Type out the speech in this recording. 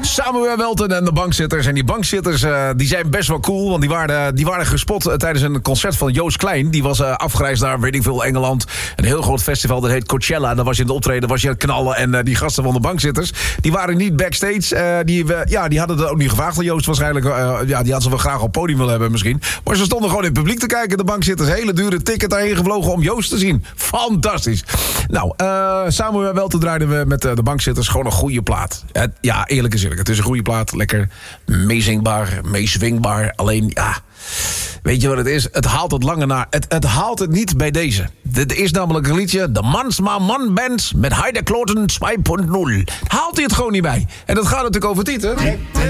Samuel Welten en de bankzitters. En die bankzitters die zijn best wel cool. Want die waren gespot tijdens een concert van Joost Klein. Die was afgereisd naar, weet ik veel, Engeland. Een heel groot festival, dat heet Coachella. En dan was je in de optreden, was je aan het knallen. En die gasten van de bankzitters, die waren niet backstage. Die hadden het ook niet gevraagd. Joost waarschijnlijk, die hadden ze wel graag op podium willen hebben misschien. Maar ze stonden gewoon in het publiek te kijken. De bankzitters, hele dure ticket daarheen gevlogen om Joost te zien. Fantastisch. Nou, Samuel Welten draaiden we met de bankzitters gewoon een goede plaat. Ja, eerlijk is eerlijk. Het is een goede plaat. Lekker meezingbaar, meeswingbaar. Alleen, ja, weet je wat het is? Het haalt het lange naar. Het haalt het niet bij deze. Dit is namelijk een liedje, de Mansma Man Band met Heide Kloten 2.0. Haalt hij het gewoon niet bij. En dat gaat natuurlijk over Tieten.